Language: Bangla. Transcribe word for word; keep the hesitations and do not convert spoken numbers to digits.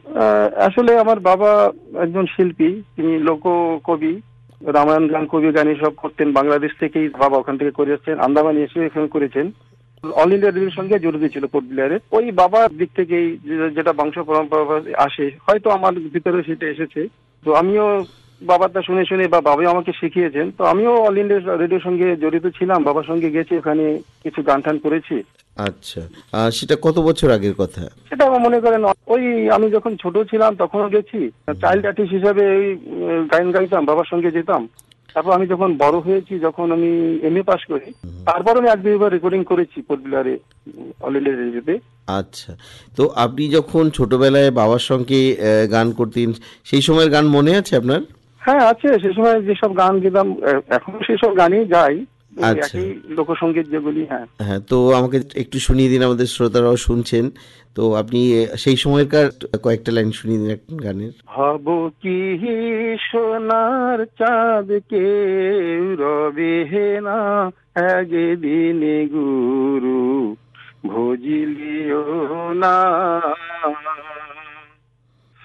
আহ, আসলে আমার বাবা একজন শিল্পী, তিনি লোককবি, রামায়ণ গান, কবি গান এসব করতেন। বাংলাদেশ থেকেই বাবা ওখান থেকে করে এসেছেন, আন্দামানে এসে এখানে করেছেন। অল ইন্ডিয়া রেডিওর সঙ্গে জড়িত ছিল কোচবিহারে। ওই বাবার দিক থেকেই যে- যেটা বংশ পরম্পরা আসে, হয়তো আমার ভিতরে সেটা এসেছে। তো আমিও বাবারটা শুনে শুনে বা বাবাই আমাকে শিখিয়েছেন, তো আমিও অল ইন্ডিয়া রেডিওর সঙ্গে জড়িত ছিলাম, বাবার সঙ্গে গেছি, ওখানে কিছু গান টান করেছি। আচ্ছা, আহ, সেটা কত বছর আগের কথা? সেটা আমার মনে করেন ওই আমি যখন ছোট ছিলাম তখনও গেছি, চাইল্ড আর্টিস্ট হিসাবে ওই উম, গান গাইতাম, বাবার সঙ্গে যেতাম। তারপর আমি যখন বড় হয়েছি, যখন আমি এম এ পাস করি, তারপর আমি এক দুইবার রেকর্ডিং করেছি কোচবিহারে অল ইন্ডিয়া রেডিওতে। আচ্ছা, তো আপনি যখন ছোটবেলায় বাবার সঙ্গে আহ, গান করতেন, সেই সময়ের গান মনে আছে আপনার? হ্যাঁ আছে, সে সময় যেসব গান গেতাম, এ- এখনো সেসব গানই গাই, ওই আচ্ছা, একই লোকসঙ্গীত যেগুলি। হ্যাঁ, হ্যাঁ, তো আমাকে একটু শুনিয়ে দিন, আমাদের শ্রোতারাও শুনছেন। তো আপনি আহ, সেই সময়কার কয়েকটা লাইন শুনিয়ে দিন একটা গানের। ভাব কি সোনার চাঁদ কেউ রবে না, একদিনে গুরু ভজিলিও না।